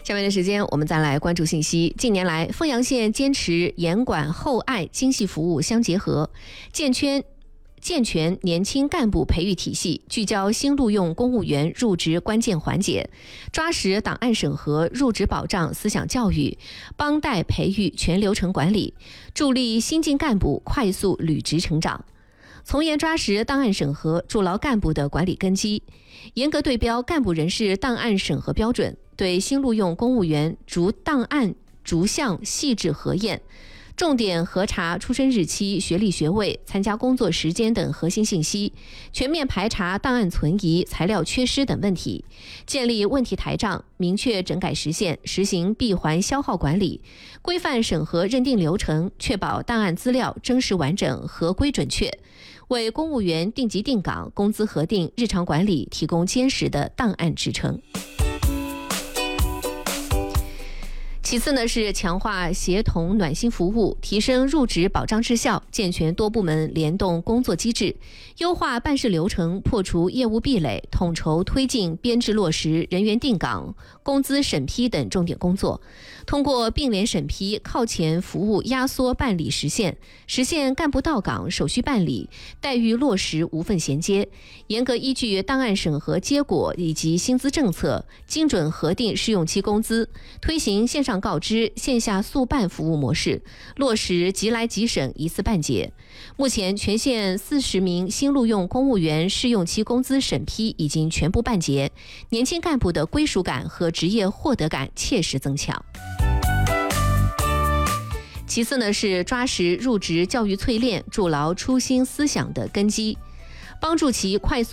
下面的时间，我们再来关注信息。近年来，凤阳县坚持严管厚爱精细服务相结合，健全年轻干部培育体系，聚焦新录用公务员入职关键环节，抓实档案审核、入职保障思想教育，帮带培育全流程管理，助力新进干部快速履职成长。从严抓实档案审核，筑牢干部的管理根基，严格对标干部人事档案审核标准，对新录用公务员逐档案逐项细致核验，重点核查出生日期、学历学位、参加工作时间等核心信息，全面排查档案存疑、材料缺失等问题，建立问题台账，明确整改时限，实行闭环消耗管理，规范审核认定流程，确保档案资料真实完整、合规准确，为公务员定级定岗、工资核定、日常管理提供坚实的档案支撑。其次呢，是强化协同暖心服务，提升入职保障质效，健全多部门联动工作机制，优化办事流程，破除业务壁垒，统筹推进编制落实、人员定岗、工资审批等重点工作。通过并联审批、靠前服务压缩办理实现干部到岗、手续办理、待遇落实无缝衔接，严格依据档案审核结果以及薪资政策，精准核定试用期工资，推行线上告知、线下速办服务模式，落实即来即审、一次办结。目前全县40名新录用公务员试用期工资审批已经全部办结，年轻干部的归属感和职业获得感切实增强。其次呢，是抓实入职教育淬炼，筑牢初心思想的根基，帮助其快速